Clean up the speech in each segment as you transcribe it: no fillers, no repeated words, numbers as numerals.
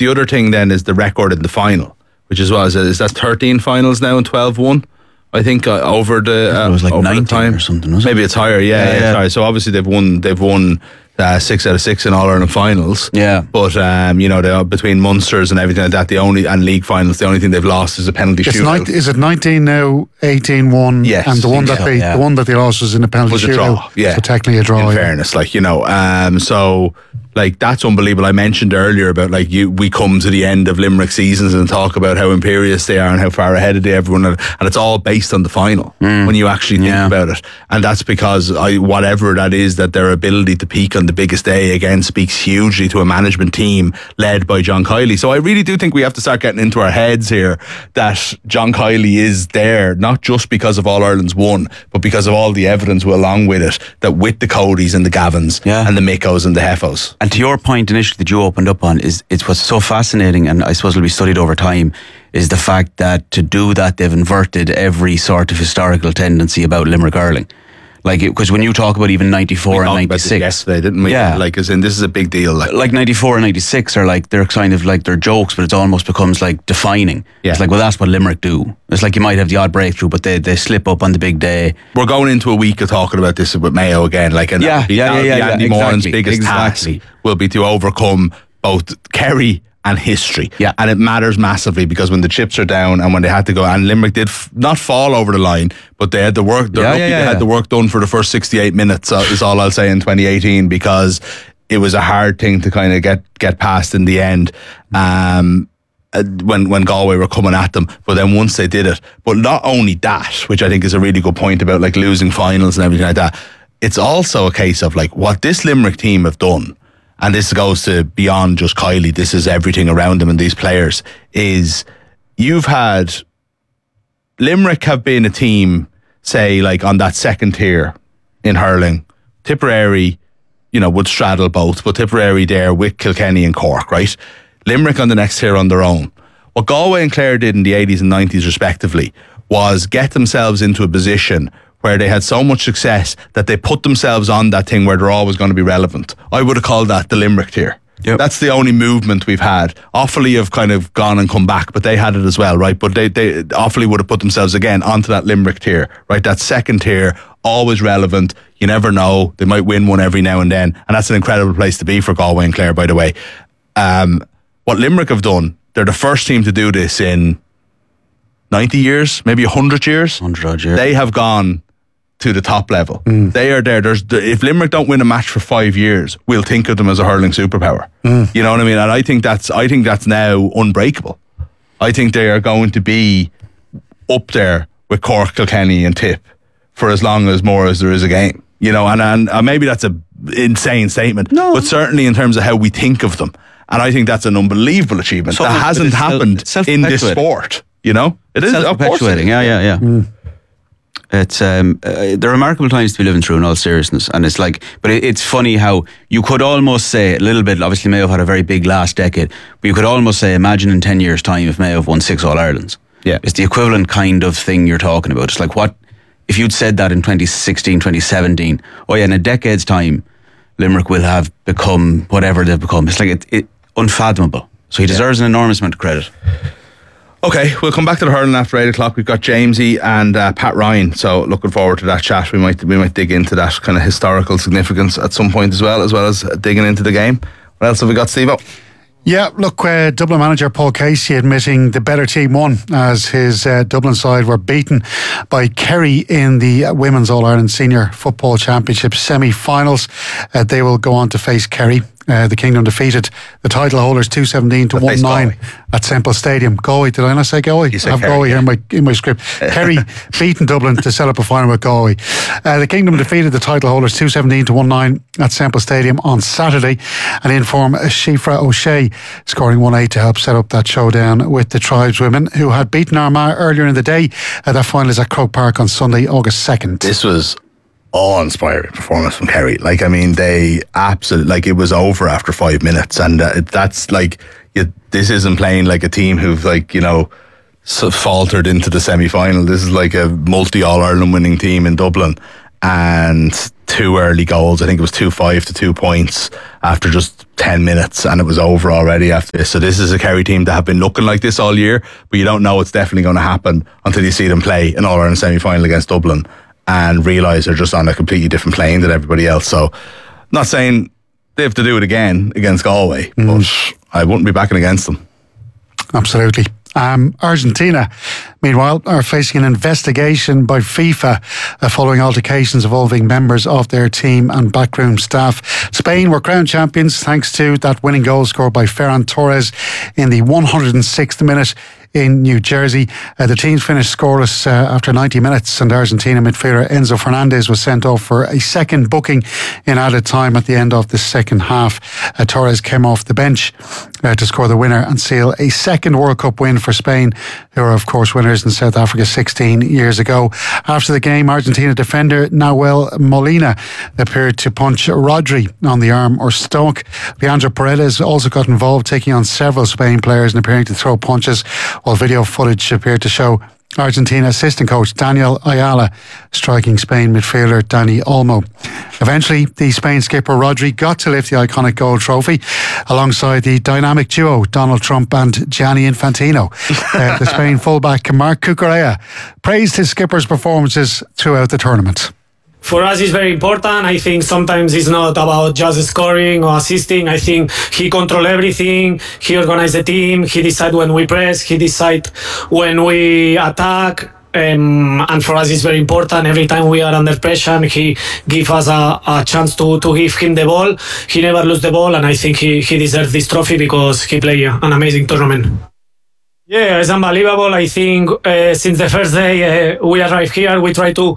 the other thing then is the record in the final, which is that 13 finals now and 12 won. I think over the it was like over 19 the time or something, wasn't it? Maybe it's higher. Yeah. Sorry. So obviously they've won 6 out of 6 in All Ireland finals. Yeah. But between Munsters and everything like that, and league finals, the only thing they've lost is a penalty shootout. Is it 19 now? 18-1. Yes. And the one that they lost was in a penalty was a shootout. draw. Yeah. So technically a draw. In fairness, so. Like, that's unbelievable. I mentioned earlier about we come to the end of Limerick seasons and talk about how imperious they are and how far ahead of everyone are, and it's all based on the final when you actually think about it. And that's because whatever that is, that their ability to peak on the biggest day again speaks hugely to a management team led by John Kiley. So I really do think we have to start getting into our heads here that John Kiley is there not just because of All Ireland's won, but because of all the evidence along with it, that with the Codys and the Gavins and the Mickos and the Heffos. And to your point initially that you opened up on, it's what's so fascinating, and I suppose will be studied over time, is the fact that to do that they've inverted every sort of historical tendency about Limerick hurling. Because when you talk about even 94 and 96, about this yesterday, didn't we? Yeah. As in, this is a big deal. Like 94 and 96 are they're kind of they're jokes, but it almost becomes defining. Yeah. It's well, that's what Limerick do. It's you might have the odd breakthrough, but they slip up on the big day. We're going into a week of talking about this with Mayo again. Andy Moran's biggest task will be to overcome both Kerry and history. Yeah. And it matters massively because when the chips are down and when they had to go, and Limerick did not fall over the line, but they had the work. They had the work done for the first 68 minutes. Is all I'll say in 2018, because it was a hard thing to kind of get past in the end. When Galway were coming at them, but then once they did it, but not only that, which I think is a really good point about losing finals and everything like that, it's also a case of what this Limerick team have done. And this goes to beyond just Kiley, this is everything around them and these players, is you've had Limerick have been a team, say, on that second tier in hurling. Tipperary, would straddle both, but Tipperary there with Kilkenny and Cork, right? Limerick on the next tier on their own. What Galway and Clare did in the 80s and 90s respectively was get themselves into a position where they had so much success that they put themselves on that thing where they're always going to be relevant. I would have called that the Limerick tier. Yep. That's the only movement we've had. Offaly have kind of gone and come back, but they had it as well, right? But they Offaly would have put themselves again onto that Limerick tier, right? That second tier, always relevant. You never know. They might win one every now and then. And that's an incredible place to be for Galway and Clare, by the way. What Limerick have done, they're the first team to do this in 90 years, maybe 100 years. 100 years. They have gone to the top level. They are there. If Limerick don't win a match for 5 years, we'll think of them as a hurling superpower. You know what I mean? And I think that's now unbreakable. I think they are going to be up there with Cork, Kilkenny and Tip for as long as more as there is a game. And maybe that's an insane statement, but certainly in terms of how we think of them. And I think that's an unbelievable achievement that hasn't happened in this sport. It is self-perpetuating. Yeah. It's they're remarkable times to be living through in all seriousness, and it's but it's funny how you could almost say a little bit. Obviously, Mayo have had a very big last decade, but you could almost say, imagine in 10 years' time if Mayo have won 6 All Irelands. Yeah, it's the equivalent kind of thing you're talking about. It's what if you'd said that in 2016, 2017? Oh yeah, in a decade's time, Limerick will have become whatever they've become. It's it's unfathomable. So he deserves an enormous amount of credit. Okay, we'll come back to the hurling after 8 o'clock. We've got Jamesy and Pat Ryan, so looking forward to that chat. We might dig into that kind of historical significance at some point as well as digging into the game. What else have we got, Steve-O? Yeah, look, Dublin manager Paul Casey admitting the better team won as his Dublin side were beaten by Kerry in the Women's All-Ireland Senior Football Championship semi-finals. They will go on to face Kerry. The Kingdom defeated the title holders 217 to 1-9 at Semple Stadium. Galway, did I not say Galway? I have Galway here in my script. Kerry beaten Dublin to set up a final with Galway. The Kingdom defeated the title holders 217 to 1-9 at Semple Stadium on Saturday, and in form Shifra O'Shea scoring 1-8 to help set up that showdown with the tribeswomen who had beaten Armagh earlier in the day. That final is at Croke Park on Sunday, August 2nd. This was awe-inspiring performance from Kerry. They absolutely, it was over after 5 minutes, and that's this isn't playing like a team who've faltered into the semi-final. This is like a multi All-Ireland winning team in Dublin, and 2 early goals. I think it was 2-5 to 2 points after just 10 minutes, and it was over already after this. So this is a Kerry team that have been looking like this all year, but you don't know it's definitely going to happen until you see them play an All-Ireland semi-final against Dublin and realise they're just on a completely different plane than everybody else. So not saying they have to do it again against Galway, but I wouldn't be backing against them. Absolutely. Argentina, meanwhile, are facing an investigation by FIFA following altercations involving members of their team and backroom staff. Spain were crowned champions thanks to that winning goal scored by Ferran Torres in the 106th minute in New Jersey. The teams finished scoreless after 90 minutes, and Argentina midfielder Enzo Fernandez was sent off for a second booking in added time at the end of the second half. Torres came off the bench to score the winner and seal a second World Cup win for Spain, who are of course winners in South Africa 16 years ago. After the game, Argentina defender Nahuel Molina appeared to punch Rodri on the arm or stomach. Leandro Paredes also got involved, taking on several Spain players and appearing to throw punches, while video footage appeared to show Argentina assistant coach Daniel Ayala striking Spain midfielder Dani Olmo. Eventually, the Spain skipper Rodri got to lift the iconic gold trophy alongside the dynamic duo Donald Trump and Gianni Infantino. The Spain fullback Marc Cucurella praised his skipper's performances throughout the tournament. For us, it's very important. I think sometimes it's not about just scoring or assisting. I think he controls everything. He organizes the team. He decides when we press. He decides when we attack. And for us, it's very important. Every time we are under pressure, he gives us a chance to give him the ball. He never loses the ball, and I think he deserves this trophy because he played an amazing tournament. Yeah, it's unbelievable. I think since the first day we arrived here, we try to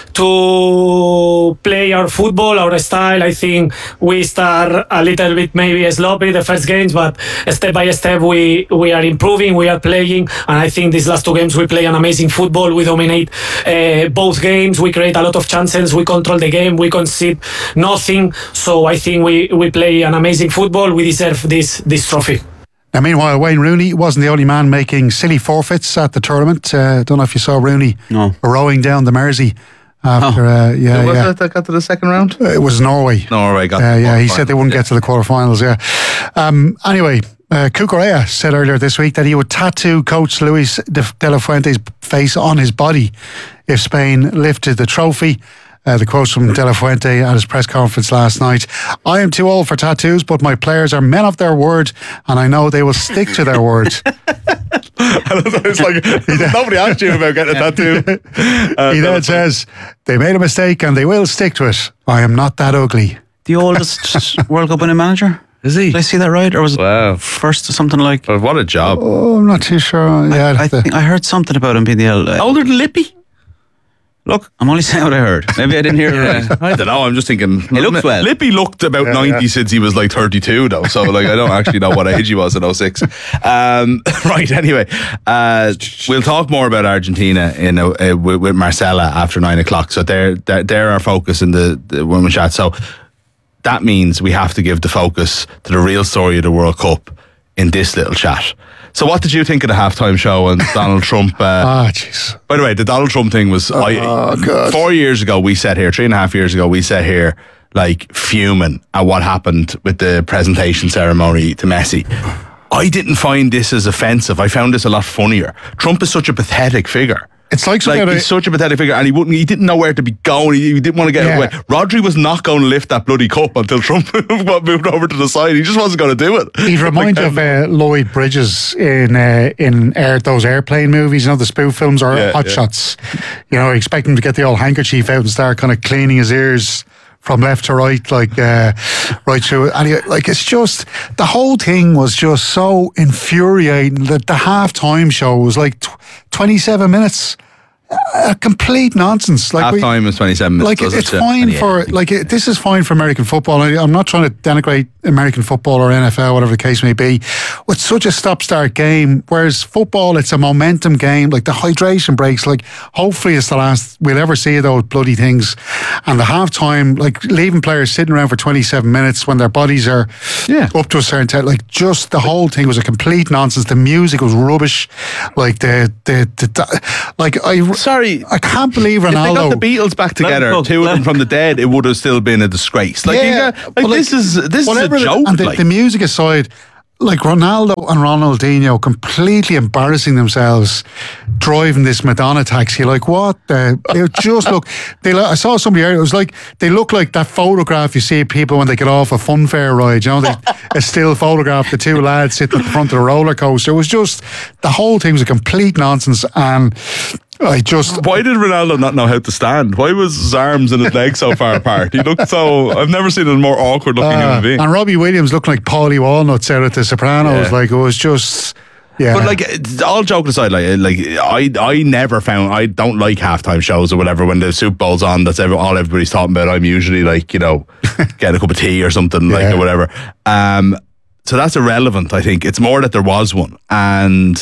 play our football, our style. I think we start a little bit maybe sloppy the first games, but step by step we are improving, we are playing, and I think these last 2 games we play an amazing football. We dominate both games. We create a lot of chances. We control the game. We concede nothing. So I think we play an amazing football. We deserve this trophy. Now, meanwhile, Wayne Rooney wasn't the only man making silly forfeits at the tournament. Don't know if you saw Rooney rowing down the Mersey after. Was it that got to the second round? It was Norway. Norway got. He said they wouldn't get to the quarterfinals. Anyway, Cucurella said earlier this week that he would tattoo coach Luis de la Fuente's face on his body if Spain lifted the trophy. The quotes from De La Fuente at his press conference last night. I am too old for tattoos, but my players are men of their word, and I know they will stick to their word. It's like nobody asked you about getting a tattoo. He then says, they made a mistake and they will stick to it. I am not that ugly. The oldest World Cup winning manager? Is he? Did I see that right? Or was it first or something like? What a job. Oh, I'm not too sure. I think I heard something about him being the older than Lippy. Look, I'm only saying what I heard. Maybe I didn't hear it right. I don't know. I'm just thinking. He looks well. Lippy looked about 90 since he was like 32, though. So, I don't actually know what age he was in 06. Right. Anyway, we'll talk more about Argentina with Marcella after 9 o'clock. So they're our focus in the women's chat. So that means we have to give the focus to the real story of the World Cup in this little chat. So what did you think of the halftime show and Donald Trump? Jeez. By the way, the Donald Trump thing was... 4 years ago, we sat here, 3.5 years ago, we sat here like fuming at what happened with the presentation ceremony to Messi. I didn't find this as offensive. I found this a lot funnier. Trump is such a pathetic figure. It's like he's such a pathetic figure, and he didn't know where to be going. He didn't want to get away. Rodri was not going to lift that bloody cup until Trump moved over to the side. He just wasn't going to do it. He reminds of Lloyd Bridges in those airplane movies, the spoof films or Hot Shots. Expect him to get the old handkerchief out and start kind of cleaning his ears from left to right, right through. And it's just, the whole thing was just so infuriating that the halftime show was 27 minutes. Complete nonsense. Half-time is 27 minutes. It's fine for this is fine for American football. I'm not trying to denigrate American football or NFL, whatever the case may be. It's such a stop-start game. Whereas football, it's a momentum game. The hydration breaks. Hopefully, it's the last we'll ever see of those bloody things. And the halftime, leaving players sitting around for 27 minutes when their bodies are up to a certain time. Just the whole thing was a complete nonsense. The music was rubbish. sorry. I can't believe If they got Ronaldo. the Beatles back together, go. two of them from the dead, it would have still been a disgrace. Like, but this is a joke. And like. the music aside, like Ronaldo and Ronaldinho completely embarrassing themselves driving this Madonna taxi. Like, what? They just look. I saw somebody earlier. It was like they look like that photograph you see of people when they get off a fun fair ride. You know, a still photograph the two lads sitting at the front of the roller coaster. It was just the whole thing was a complete nonsense, and I just. Why did Ronaldo not know how to stand? Why was his arms and his legs so far apart? He looked so. I've never seen a more awkward looking human being. And Robbie Williams looked like Paulie Walnuts out at The Sopranos. Yeah. Like, it was just. Yeah. But like, all joking aside, I never found, I don't like halftime shows or whatever when the Super Bowl's on. That's all everybody's talking about. I'm usually like, getting a cup of tea or something like or whatever. So that's irrelevant. I think it's more that there was one, and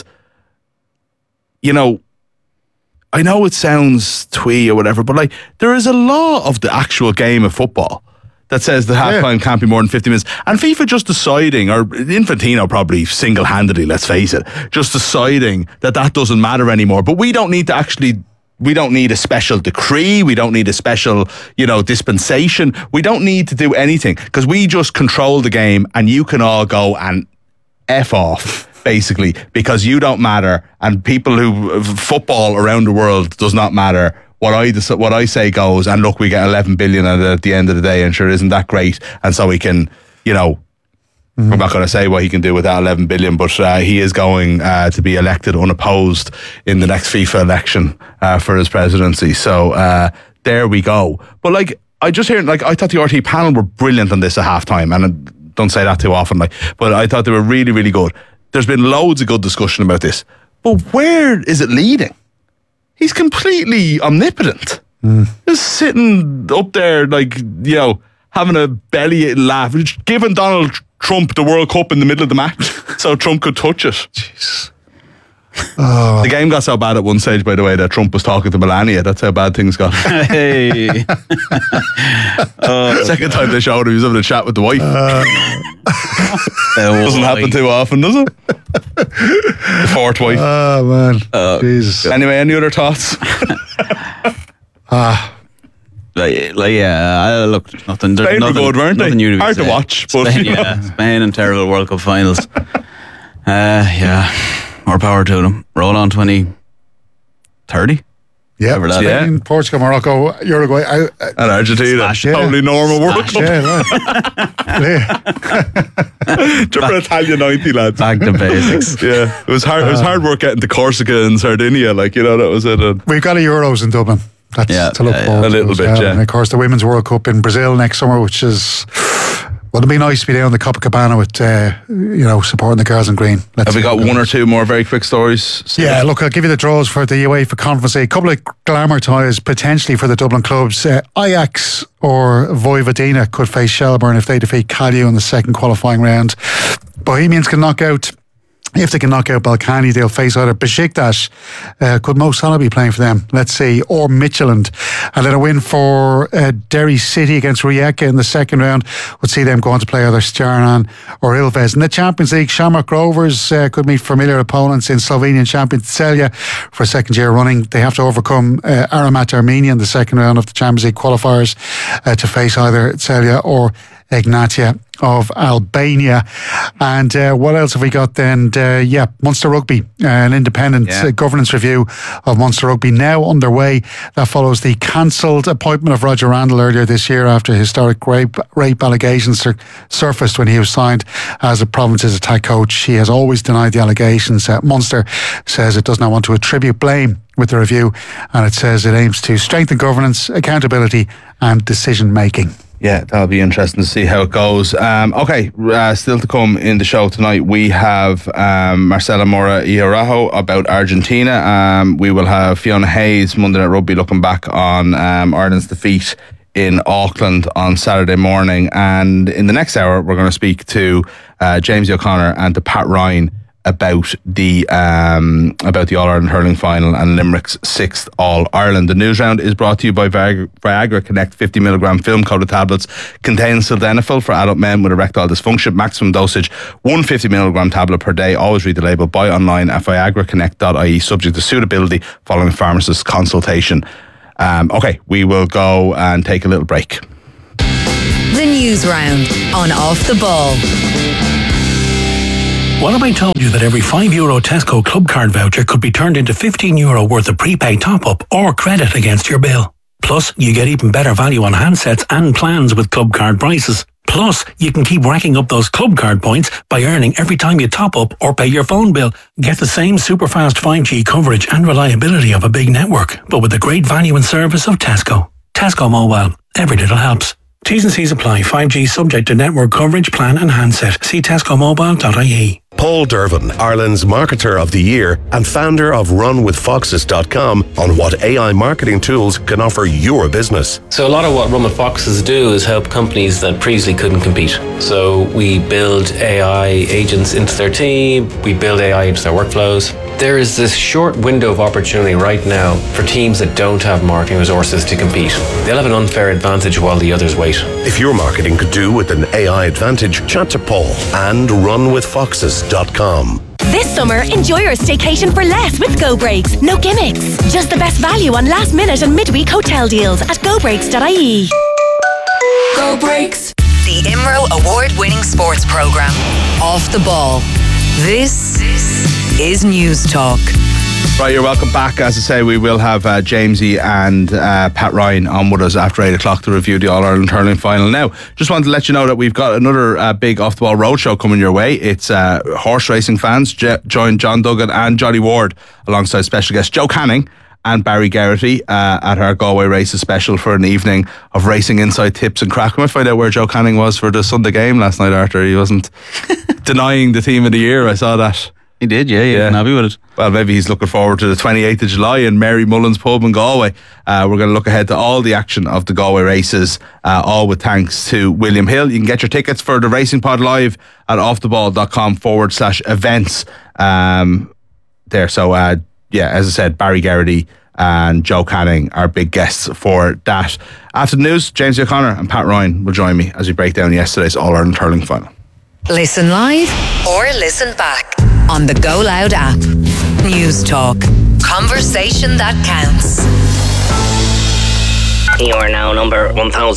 I know it sounds twee or whatever, but like there is a law of the actual game of football that says the halftime can't be more than 50 minutes. And FIFA just deciding, or Infantino probably single-handedly, let's face it, just deciding that doesn't matter anymore. But we don't need a special decree. We don't need a special, dispensation. We don't need to do anything because we just control the game and you can all go and F off. Basically, because you don't matter, and people who football around the world does not matter. What I say goes, and look, we get 11 billion at the end of the day, and sure, isn't that great? And so we can, I'm not going to say what he can do with that 11 billion, but he is going to be elected unopposed in the next FIFA election for his presidency. So there we go. But like, I just hear, like, I thought the RT panel were brilliant on this at halftime, and I don't say that too often, like, but I thought they were really, really good. There's been loads of good discussion about this. But where is it leading? He's completely omnipotent. Just sitting up there, like, having a belly laugh, giving Donald Trump the World Cup in the middle of the match so Trump could touch it. Jeez. The game got so bad at one stage, by the way, that Trump was talking to Melania. That's how bad things got. Hey. Second time they showed him, he was having a chat with the wife. Doesn't happen too often, does it? The fourth wife. Oh, man. Jesus. Anyway, any other thoughts? Look, nothing. Spain were good, weren't they? Nothing new to be Hard to said. watch, but Spain and terrible World Cup finals. More power to them. Roll on 2030. Yeah, Whatever that Spain, Portugal, Morocco, Uruguay. and Argentina. Smash it. Totally normal World Cup. Triple Italia 90, lads. Back to basics. Yeah, it was hard. It was hard work getting to Corsica and Sardinia. Like, that was it. We've got a Euros in Dublin. That's to look forward a to little as bit, well. yeah. And of course, the Women's World Cup in Brazil next summer, which is. Well, it'd be nice to be down the Copacabana with, supporting the girls in green. Have we got one or two more very quick stories? Yeah, look, I'll give you the draws for the UEFA Conference League. A couple of glamour ties potentially for the Dublin clubs. Ajax or Vojvodina could face Shelbourne if they defeat Kalju in the second qualifying round. Bohemians can knock out. If they can knock out Balkany, they'll face either Besiktas, could Mo Salah be playing for them, let's see, or Midtjylland. And then a win for Derry City against Rijeka in the second round would see them go on to play either Stjarnan or Ilves. In the Champions League, Shamrock Rovers could meet familiar opponents in Slovenian champion Celje for a second year running. They have to overcome Aramat Armenia in the second round of the Champions League qualifiers to face either Celje or Ignatia of Albania. And what else have we got then? Munster Rugby, an independent governance review of Munster Rugby now underway. That follows the cancelled appointment of Roger Randall earlier this year after historic rape allegations surfaced when he was signed as the province's attack coach. He has always denied the allegations. Munster says it does not want to attribute blame with the review, and it says it aims to strengthen governance, accountability and decision making. Yeah, that'll be interesting to see how it goes. Still to come in the show tonight, we have Marcela Mora Iarajo about Argentina. We will have Fiona Hayes, Monday Night Rugby, looking back on Ireland's defeat in Auckland on Saturday morning. And in the next hour, we're going to speak to James O'Connor and to Pat Ryan about the All-Ireland hurling final and Limerick's 6th All-Ireland. The news round is brought to you by Viagra Connect 50mg film coated tablets. Contains sildenafil for adult men with erectile dysfunction. Maximum dosage 150mg tablet per day. Always read the label. Buy online at viagraconnect.ie, subject to suitability following pharmacist's consultation. Okay, we will go and take a little break. The news round on Off the Ball. What if I told you that every €5 Tesco Club Card voucher could be turned into €15 worth of prepaid top-up or credit against your bill? Plus, you get even better value on handsets and plans with Club Card prices. Plus, you can keep racking up those Club Card points by earning every time you top up or pay your phone bill. Get the same super fast 5G coverage and reliability of a big network, but with the great value and service of Tesco. Tesco Mobile. Every little helps. T's and C's apply. 5G subject to network coverage, plan and handset. See tescomobile.ie. Paul Dervin, Ireland's Marketer of the Year and founder of RunWithFoxes.com, on what AI marketing tools can offer your business. So a lot of what Run With Foxes do is help companies that previously couldn't compete. So we build AI agents into their team, we build AI into their workflows. There is this short window of opportunity right now for teams that don't have marketing resources to compete. They'll have an unfair advantage while the others wait. If your marketing could do with an AI advantage, chat to Paul and RunWithFoxes.com. This summer, enjoy your staycation for less with Go Breaks. No gimmicks. Just the best value on last minute and midweek hotel deals at gobreaks.ie. Go Breaks. The IMRO award-winning sports programme, Off the Ball. This is News Talk. Right, you're welcome back. As I say, we will have Jamesy and Pat Ryan on with us after 8 o'clock to review the All-Ireland hurling final. Now, just wanted to let you know that we've got another big Off the Ball roadshow coming your way. It's horse racing fans. Join John Duggan and Johnny Ward alongside special guest Joe Canning and Barry Geraghty at our Galway Races special for an evening of racing insight tips and crack. We might find out where Joe Canning was for the Sunday game last night, Arthur. He wasn't denying the team of the year. I saw that. He did, yeah. Happy with it. Well, maybe he's looking forward to the 28th of July in Mary Mullen's pub in Galway. We're going to look ahead to all the action of the Galway races, all with thanks to William Hill. You can get your tickets for the Racing Pod live at offtheball.com/events. There. So, as I said, Barry Geraghty and Joe Canning are big guests for that. After the news, James O'Connor and Pat Ryan will join me as we break down yesterday's All-Ireland hurling final. Listen live or listen back on the Go Loud app. News Talk. Conversation that counts. You are now number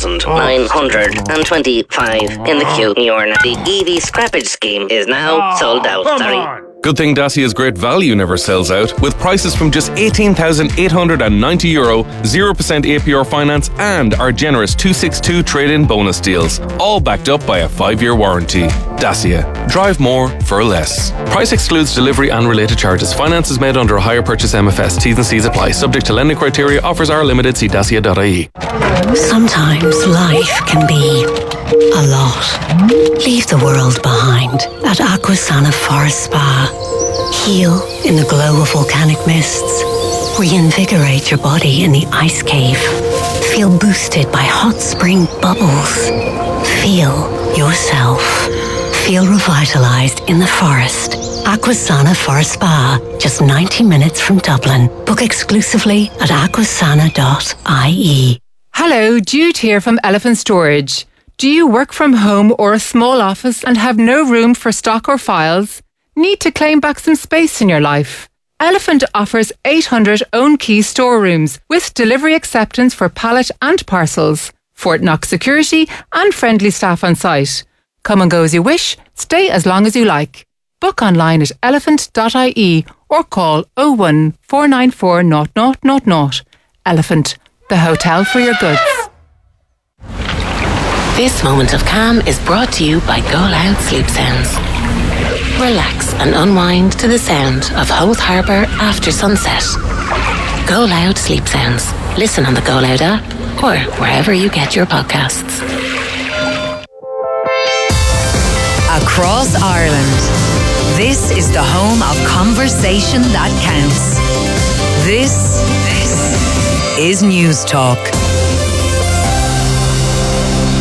1,925 in the queue. The EV scrappage scheme is now sold out. Sorry. Good thing Dacia's great value never sells out, with prices from just €18,890, 0% APR finance, and our generous 262 trade-in bonus deals, all backed up by a 5-year warranty. Dacia. Drive more for less. Price excludes delivery and related charges. Finance is made under a hire purchase MFS. T's and C's apply. Subject to lending criteria. Offers are limited. See dacia.ie. Sometimes life can be a lot. Leave the world behind at Aquasana Forest Spa. Heal in the glow of volcanic mists. Reinvigorate your body in the ice cave. Feel boosted by hot spring bubbles. Feel yourself. Feel revitalized in the forest. Aquasana Forest Spa, just 90 minutes from Dublin. Book exclusively at aquasana.ie. Hello, Jude here from Elephant Storage. Do you work from home or a small office and have no room for stock or files? Need to claim back some space in your life? Elephant offers 800 own key storerooms with delivery acceptance for pallet and parcels, Fort Knox security and friendly staff on site. Come and go as you wish, stay as long as you like. Book online at elephant.ie or call 01 494 0000. Elephant, the hotel for your goods. This moment of calm is brought to you by Go Loud Sleep Sounds. Relax and unwind to the sound of Howth Harbour after sunset. Go Loud Sleep Sounds. Listen on the Go Loud app or wherever you get your podcasts. Across Ireland, this is the home of conversation that counts. This is News Talk.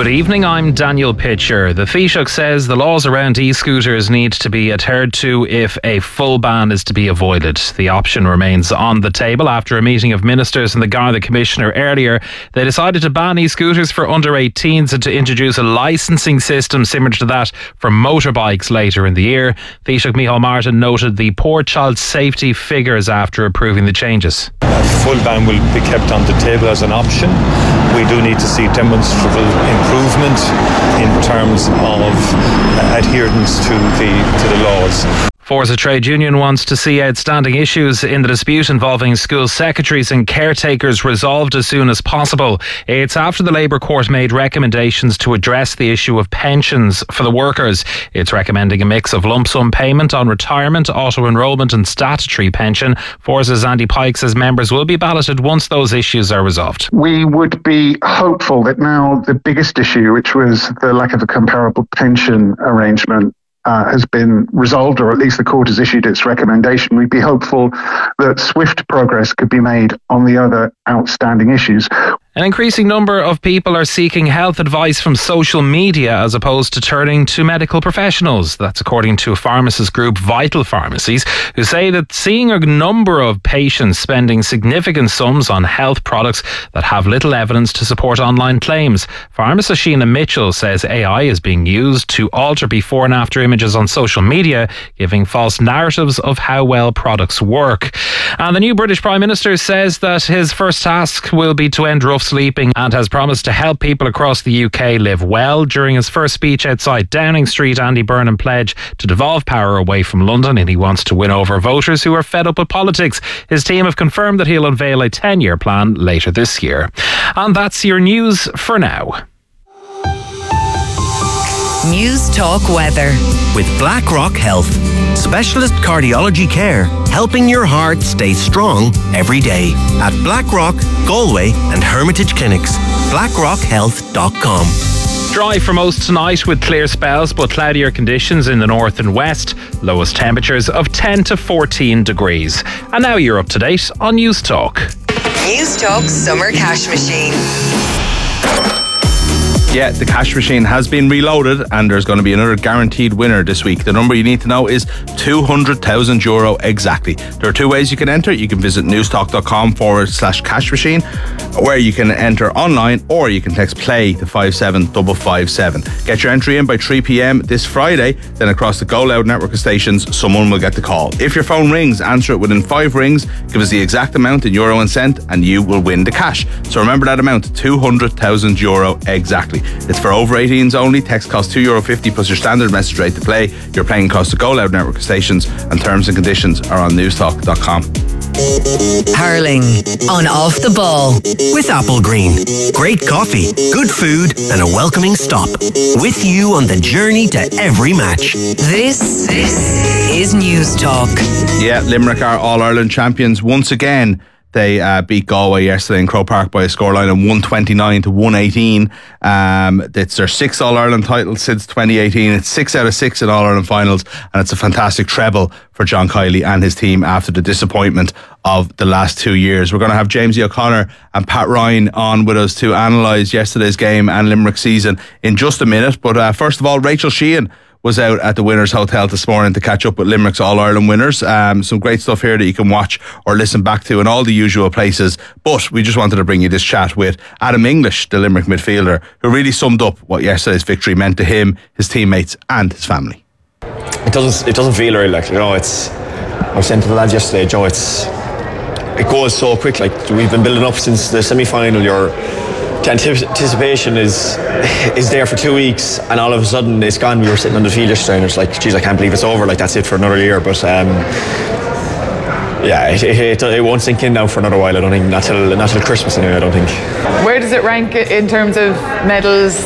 Good evening, I'm Daniel Pitcher. The Taoiseach says the laws around e-scooters need to be adhered to if a full ban is to be avoided. The option remains on the table. After a meeting of ministers and the Garda Commissioner earlier, they decided to ban e-scooters for under 18s and to introduce a licensing system similar to that for motorbikes later in the year. Taoiseach Micheál Martin noted the poor child safety figures after approving the changes. A full ban will be kept on the table as an option. We do need to see demonstrable improvement in terms of adherence to the laws. Forza Trade Union wants to see outstanding issues in the dispute involving school secretaries and caretakers resolved as soon as possible. It's after the Labour Court made recommendations to address the issue of pensions for the workers. It's recommending a mix of lump sum payment on retirement, auto-enrolment and statutory pension. Forza's Andy Pike says members will be balloted once those issues are resolved. We would be hopeful that now the biggest issue, which was the lack of a comparable pension arrangement, has been resolved, or at least the court has issued its recommendation. We'd be hopeful that swift progress could be made on the other outstanding issues. An increasing number of people are seeking health advice from social media as opposed to turning to medical professionals. That's according to pharmacist group Vital Pharmacies, who say that seeing a number of patients spending significant sums on health products that have little evidence to support online claims. Pharmacist Sheena Mitchell says AI is being used to alter before and after images on social media, giving false narratives of how well products work. And the new British Prime Minister says that his first task will be to end rough sleeping and has promised to help people across the UK live well. During his first speech outside Downing Street, Andy Burnham pledged to devolve power away from London, and he wants to win over voters who are fed up with politics. His team have confirmed that he'll unveil a 10-year plan later this year. And that's your news for now. News Talk Weather. With BlackRock Health. Specialist cardiology care, helping your heart stay strong every day. At BlackRock, Galway and Hermitage Clinics. BlackRockHealth.com. Dry for most tonight with clear spells but cloudier conditions in the north and west. Lowest temperatures of 10 to 14 degrees. And now you're up to date on News Talk. News Talk Summer Cash Machine. Yeah, the cash machine has been reloaded and there's going to be another guaranteed winner this week. The number you need to know is €200,000 exactly. There are two ways you can enter. You can visit newstalk.com/cash machine, where you can enter online, or you can text play to 57557. Get your entry in by 3 p.m. this Friday. Then across the Go Loud network of stations, someone will get the call. If your phone rings, answer it within 5 rings, give us the exact amount in euro and cent, and you will win the cash. So remember that amount, €200,000 exactly. It's for over 18s only. Text costs €2.50 plus your standard message rate to play. You're playing across the Go Loud network of stations, and terms and conditions are on newstalk.com. Hurling on Off the Ball with Apple Green. Great coffee, good food and a welcoming stop. With you on the journey to every match. This is News Talk. Yeah, Limerick are All-Ireland champions once again. They beat Galway yesterday in Croke Park by a scoreline of 129 to 118. It's their 6th All-Ireland title since 2018. It's 6 out of 6 in All-Ireland finals, and it's a fantastic treble for John Kiley and his team after the disappointment of the last 2 years. We're going to have Jamesy O'Connor and Pat Ryan on with us to analyse yesterday's game and Limerick season in just a minute. But first of all, Rachel Sheehan was out at the Winners Hotel this morning to catch up with Limerick's All-Ireland winners. Some great stuff here that you can watch or listen back to in all the usual places. But we just wanted to bring you this chat with Adam English, the Limerick midfielder, who really summed up what yesterday's victory meant to him, his teammates and his family. It doesn't feel real, like, you know. It's, I was saying to the lads yesterday, Joe, it goes so quick. Like, we've been building up since the semi-final. The anticipation is there for 2 weeks, and all of a sudden it's gone. We were sitting on the field yesterday and it's like, geez, I can't believe it's over. Like, that's it for another year. But yeah, it won't sink in now for another while. I don't think, not till Christmas anyway. I don't think. Where does it rank in terms of medals?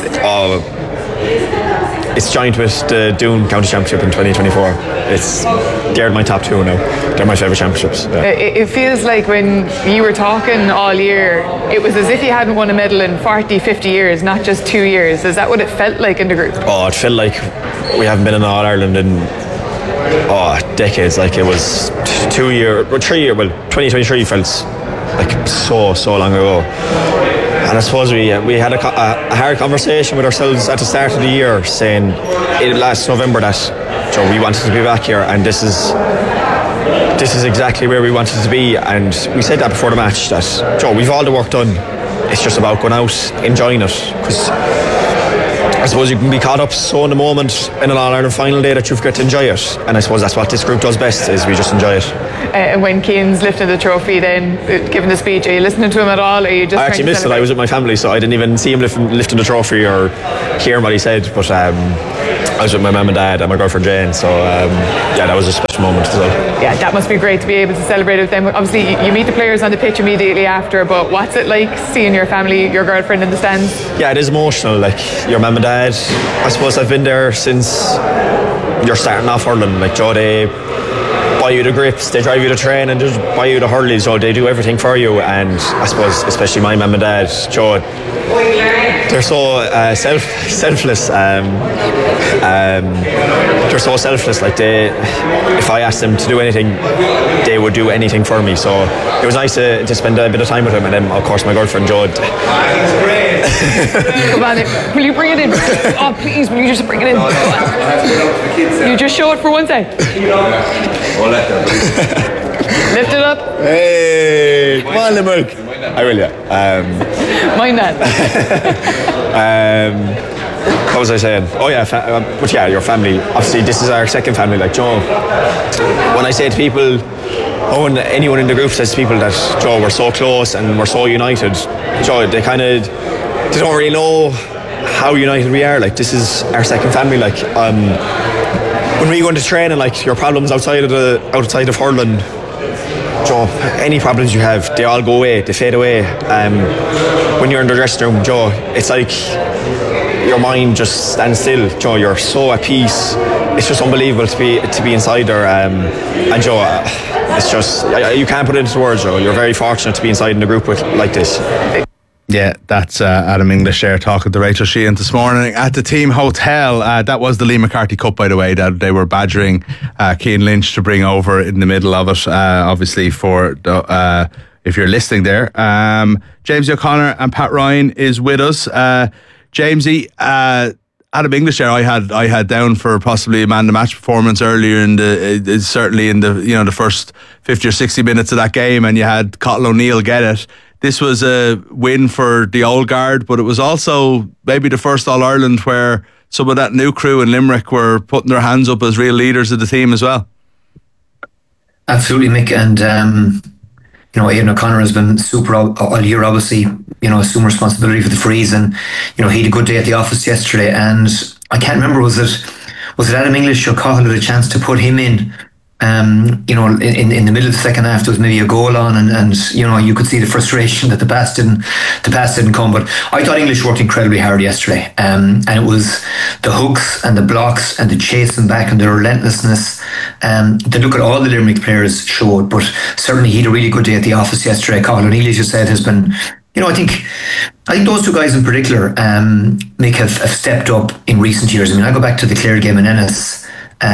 It's joint with the Doon County Championship in 2024. They're my top two now. They're my favourite championships. Yeah. It feels like when you were talking all year, it was as if you hadn't won a medal in 40, 50 years, not just 2 years. Is that what it felt like in the group? Oh, it felt like we haven't been in All-Ireland in decades. Like, it was 3 year. Well, 2023 felt like so long ago. And I suppose we had a hard conversation with ourselves at the start of the year, saying last November that we wanted to be back here, and this is exactly where we wanted to be. And we said that before the match, that we've all the work done. It's just about going out, enjoying it, because I suppose you can be caught up so in the moment in an All-Ireland final day that you forget to enjoy it. And I suppose that's what this group does best, is we just enjoy it. And when Keane's lifting the trophy, then giving the speech, are you listening to him at all? Or are you just? I actually missed it. I was with my family, so I didn't even see him lifting the trophy or hearing what he said. But I was with my mum and dad and my girlfriend Jane, so that was a special moment as well. Yeah, that must be great to be able to celebrate with them. Obviously, you meet the players on the pitch immediately after, but what's it like seeing your family, your girlfriend in the stands? Yeah, it is emotional. Like your mum and dad, I suppose I've been there since you're starting off hurling. Like they buy you the grips, they drive you to train and just buy you the hurleys, so they do everything for you. And I suppose especially my mum and dad, they're so selfless. They're so selfless. Like if I asked them to do anything, they would do anything for me. So it was nice to spend a bit of time with them. And then of course my girlfriend Jode. Come on, will you bring it in? Oh please, will you just bring it in? You just show it for one sec. Lift it up. Hey, come on, Limerick. I will, yeah. Mind that. What was I saying? Oh yeah, but yeah, your family. Obviously, this is our second family. Like Joe, when I say to people, when anyone in the group says to people that Joe, we're so close and we're so united, Joe, they don't really know how united we are. Like this is our second family. Like when we go into training, like your problems outside of hurling, Joe, any problems you have, they all go away, they fade away. When you're in the dressing room, Joe, it's like your mind just stands still. Joe, you're so at peace. It's just unbelievable to be inside there. And Joe, it's just you can't put it into words, Joe. You're very fortunate to be inside in a group like this. Yeah, that's Adam English there talking to Rachel Sheehan this morning at the team hotel. That was the Lee McCarthy Cup, by the way, that they were badgering Cian Lynch to bring over in the middle of it, obviously for if you're listening there. James O'Connor and Pat Ryan is with us. Jamesy, Adam English there I had down for possibly a man of the match performance earlier certainly in the first 50 or 60 minutes of that game, and you had Cottle O'Neill get it. This was a win for the old guard, but it was also maybe the first All-Ireland where some of that new crew in Limerick were putting their hands up as real leaders of the team as well. Absolutely, Mick. And, Aidan O'Connor has been super all year, obviously, assume responsibility for the freeze. And, he had a good day at the office yesterday. And I can't remember, was it Adam English or Cahill had a chance to put him in? In the middle of the second half, there was maybe a goal on, and you could see the frustration that the pass didn't come. But I thought English worked incredibly hard yesterday, and it was the hooks and the blocks and the chasing back and the relentlessness. The look at all the Limerick players showed, but certainly he had a really good day at the office yesterday. Cahill O'Neill, as you said, has been. I think those two guys in particular, Mick, have stepped up in recent years. I mean, I go back to the Clare game in Ennis.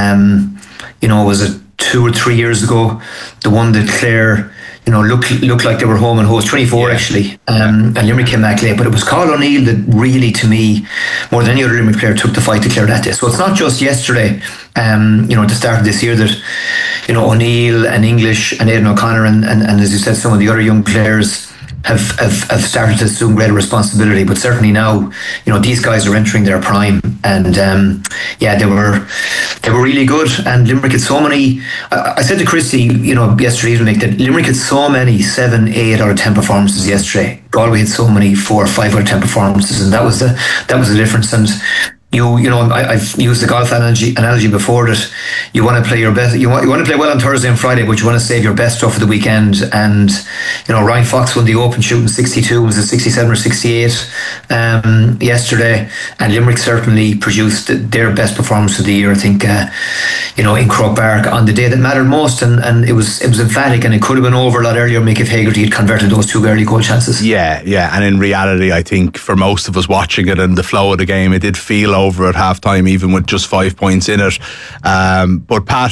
Was it 2 or 3 years ago? The one that Clare, looked like they were home and host, 24 actually. And Limerick came back late, but it was Cahill O'Neill that really, to me, more than any other Limerick player, took the fight to Clare that day. So it's not just yesterday, at the start of this year that, O'Neill and English and Aidan O'Connor and as you said, some of the other young players have started to assume greater responsibility, but certainly now, these guys are entering their prime, and they were really good. And Limerick had so many. I said to Christy, yesterday evening, that Limerick had so many 7, 8 out of 10 performances yesterday. Galway had so many 4 or 5 out of 10 performances, and that was the difference. And I've used the golf analogy before, that you want to play your best. You want to play well on Thursday and Friday, but you want to save your best stuff for the weekend. And Ryan Fox won the Open shooting 62. Was it 67 or 68 yesterday? And Limerick certainly produced their best performance of the year, I think. In Croke Park on the day that mattered most, and it was emphatic, and it could have been over a lot earlier, Mick, if Hagerty had converted those 2 early goal chances. Yeah, and in reality, I think for most of us watching it and the flow of the game, it did feel over at half time, even with just 5 points in it. But Pat,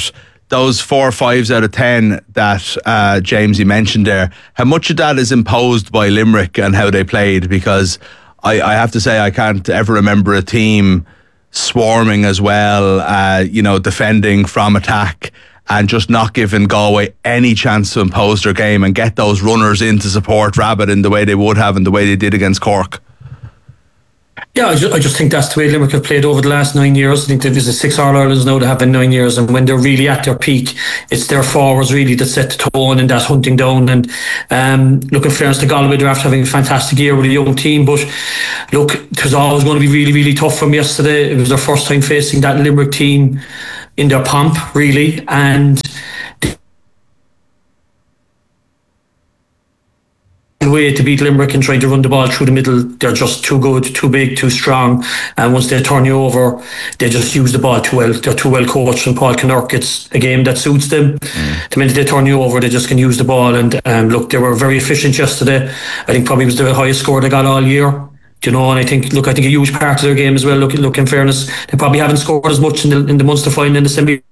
those 4 or 5s out of 10 that James, you mentioned there, how much of that is imposed by Limerick and how they played? Because I have to say I can't ever remember a team swarming as well, defending from attack and just not giving Galway any chance to impose their game and get those runners in to support Rabbit in the way they would have and the way they did against Cork. Yeah, I just think that's the way Limerick have played over the last 9 years. I think there's a 6 All-Irelands now that have been 9 years, and when they're really at their peak, it's their forwards really that set the tone and that hunting down. And look, in fairness to Galway, they're after having a fantastic year with a young team, but look, it was always going to be really, really tough for them yesterday. It was their first time facing that Limerick team in their pomp, really, and way to beat Limerick and trying to run the ball through the middle. They're just too good, too big, too strong, and once they turn you over, they just use the ball too well. They're too well coached, and Paul Kinnerk, it's a game that suits them. The minute they turn you over, they just can use the ball, and look, they were very efficient yesterday. I think probably was the highest score they got all year. And I think a huge part of their game as well. Look, in fairness, they probably haven't scored as much in the Munster final in the semi.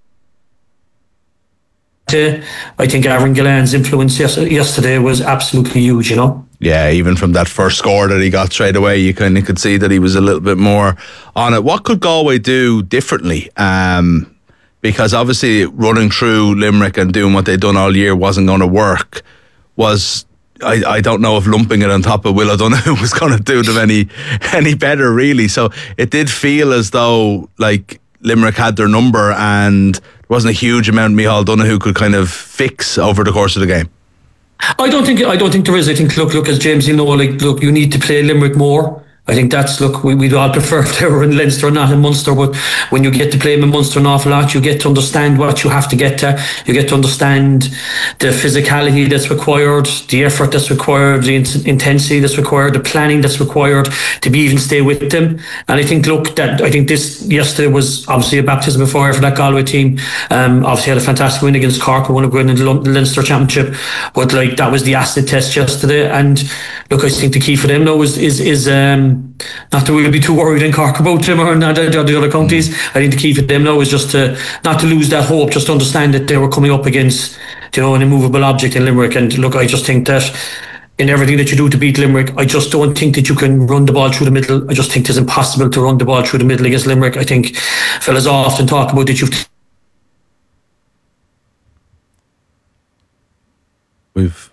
I think Aaron Gillan's influence yesterday was absolutely huge, Yeah, even from that first score that he got straight away, you kind of could see that he was a little bit more on it. What could Galway do differently? Because obviously running through Limerick and doing what they'd done all year wasn't going to work. I don't know if lumping it on top of Will O'Donoghue was going to do them any better, really. So it did feel as though like Limerick had their number and there wasn't a huge amount Micheál Donoghue could kind of fix over the course of the game. I don't think there is. I think look, as James, you need to play Limerick more. I think that's, we'd all prefer if they were in Leinster and not in Munster, but when you get to play them in Munster an awful lot, you get to understand what you have to get to. You get to understand the physicality that's required, the effort that's required, the intensity that's required, the planning that's required to be even stay with them. And I think, this yesterday was obviously a baptism of fire for that Galway team. Obviously had a fantastic win against Cork, who won a win in the Leinster Championship, but that was the acid test yesterday. And look, I think the key for them now is not that we'll be too worried in Cork about them or not the other counties. I think the key for them now is just not to lose that hope, just to understand that they were coming up against an immovable object in Limerick. And look, I just think that in everything that you do to beat Limerick, I just don't think that you can run the ball through the middle. I just think it's impossible to run the ball through the middle against Limerick. I think fellas often talk about that we've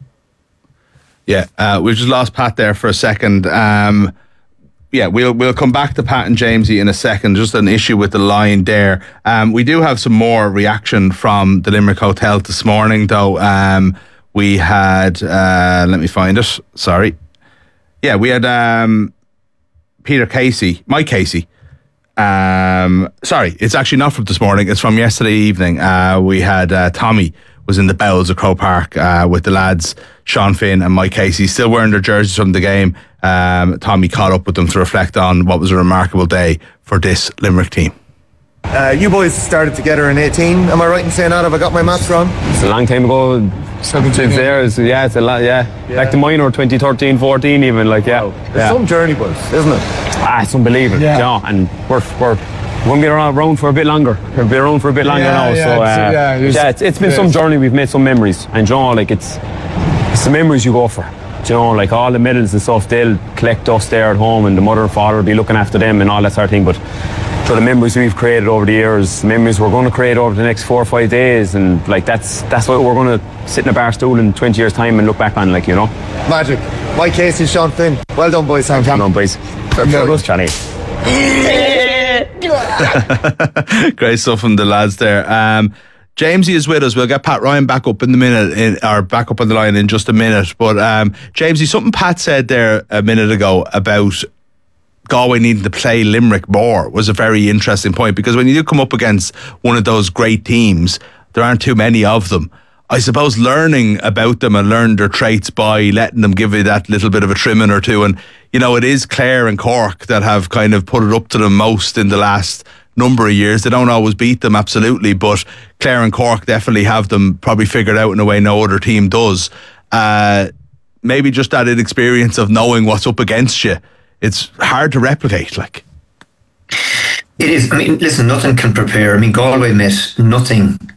just lost Pat there for a second. We'll come back to Pat and Jamesy in a second. Just an issue with the line there. We do have some more reaction from the Limerick Hotel this morning, though. We had, let me find it. Sorry. Yeah, we had Mike Casey. Sorry, it's actually not from this morning. It's from yesterday evening. We had Tommy was in the bowels of Croke Park with the lads, Sean Finn and Mike Casey, still wearing their jerseys from the game. Tommy caught up with them to reflect on what was a remarkable day for this Limerick team. You boys started together in 18. Am I right in saying that? Have I got my maths wrong? It's a long time ago. 17 years. Yeah, it's a lot. Yeah. Back to mine or 2013, 14 even. Wow. It's some journey, boys, isn't it? It's unbelievable. Yeah. And we're going to be around for a bit longer. We'll be around for a bit longer now. It's been some journey. We've made some memories, and it's the memories you go for. All the medals and stuff, they'll collect us there at home, and the mother and father will be looking after them and all that sort of thing. But the memories we've created over the years, memories we're going to create over the next 4 or 5 days, and that's what we're going to sit in a bar stool in 20 years' time and look back on, Magic. Mike Casey, Sean Finn. Well done, boys. Well done, boys. Johnny. Great stuff from the lads there. Jamesy is with us. We'll get Pat Ryan back up in the minute, or back up on the line in just a minute. But Jamesy, something Pat said there a minute ago about Galway needing to play Limerick more was a very interesting point, because when you do come up against one of those great teams, there aren't too many of them. I suppose learning about them and learn their traits by letting them give you that little bit of a trimming or two. And, it is Clare and Cork that have kind of put it up to them most in the last number of years. They don't always beat them, absolutely, but Clare and Cork definitely have them probably figured out in a way no other team does. Maybe just that inexperience of knowing what's up against you, it's hard to replicate. It is. I mean, listen, nothing can prepare. I mean, Galway met nothing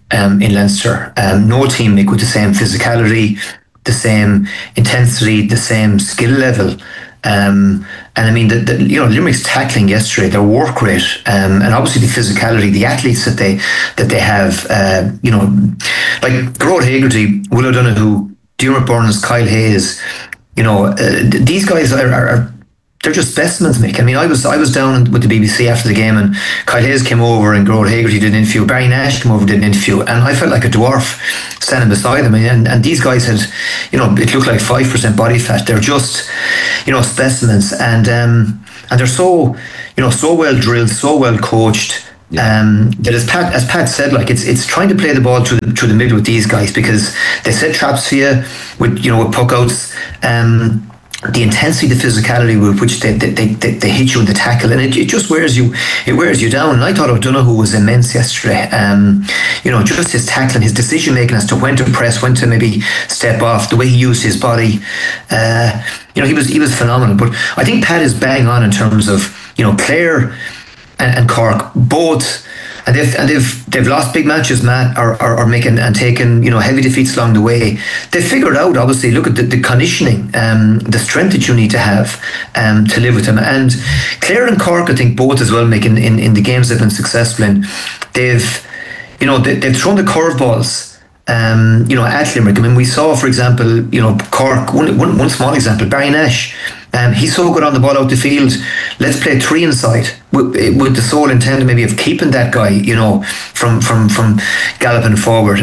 in Leinster. No team, Mick, with the same physicality, the same intensity, the same skill level. And I mean, Limerick's tackling yesterday, their work rate, and obviously the physicality, the athletes that they have, like Gearóid Hegarty, Will O'Donoghue, Diarmuid Byrnes, Kyle Hayes, these guys are they're just specimens, Mick. I mean, I was down with the BBC after the game, and Kyle Hayes came over and Gearóid Hegarty did an interview. Barry Nash came over and did an interview, and I felt like a dwarf standing beside them. And these guys had, it looked like 5% body fat. They're just, specimens, and they're so, so well drilled, so well coached. That as Pat said, like it's trying to play the ball through the middle with these guys, because they set traps for you with puck outs. The intensity, the physicality with which they hit you in the tackle, and it just wears you down. And I thought O'Donoghue was immense yesterday. Just his tackling, his decision making as to when to press, when to maybe step off, the way he used his body. He was phenomenal. But I think Pat is bang on in terms of Clare and Cork both. And they've lost big matches, Matt, or making and taken heavy defeats along the way. They figured out, obviously, look at the conditioning, the strength that you need to have to live with them. And Clare and Cork, I think, both as well, making in the games they've been successful in, they've thrown the curveballs. At Limerick. I mean, we saw, for example, Cork. One small example, Barry Nash. He's so good on the ball out the field. Let's play 3 inside with the sole intent maybe of keeping that guy, from galloping forward.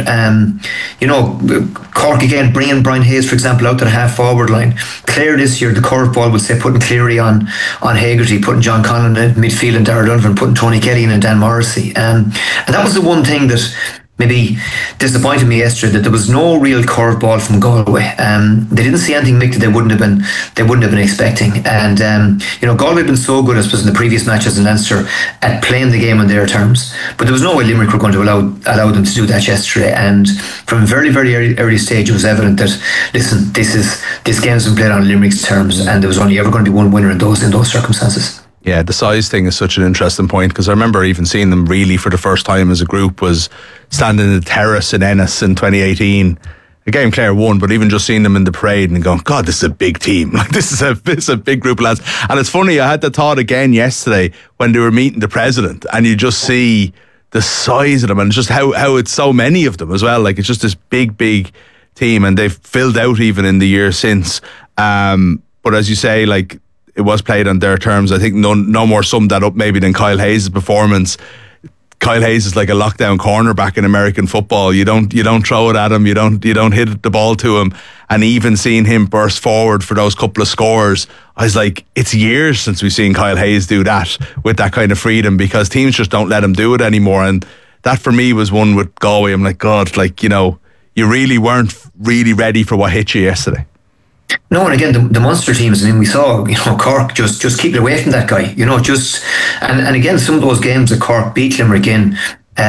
Cork again, bringing Brian Hayes, for example, out to the half forward line. Clare this year, the curveball would say putting Cleary on Hegarty, putting John Conlon in midfield and Darragh Donovan, putting Tony Kelly in and Dan Morrissey. And that was the one thing that maybe disappointed me yesterday, that there was no real curveball from Galway. They didn't see anything, Mick, that they wouldn't have been expecting. And Galway had been so good, I suppose, in the previous matches in Leinster at playing the game on their terms. But there was no way Limerick were going to allow them to do that yesterday. And from a very, very early stage, it was evident that, listen, this game's been played on Limerick's terms, and there was only ever going to be one winner in those circumstances. Yeah, the size thing is such an interesting point, because I remember even seeing them really for the first time as a group was standing in the terrace in Ennis in 2018. A game Clare won, but even just seeing them in the parade and going, God, this is a big team. Like this is a big group of lads. And it's funny, I had the thought again yesterday when they were meeting the president, and you just see the size of them and just how it's so many of them as well. Like it's just this big team, and they've filled out even in the year since. But as you say, like, it was played on their terms. I think no more summed that up maybe than Kyle Hayes' performance. Kyle Hayes is like a lockdown cornerback in American football. You don't throw it at him. You don't hit the ball to him. And even seeing him burst forward for those couple of scores, I was like, it's years since we've seen Kyle Hayes do that with that kind of freedom, because teams just don't let him do it anymore. And that for me was one with Galway. I'm like, God, like, you really weren't really ready for what hit you yesterday. No, and again, the Munster teams, I mean, we saw, Cork just keep it away from that guy, and again, some of those games that Cork beat Limerick in,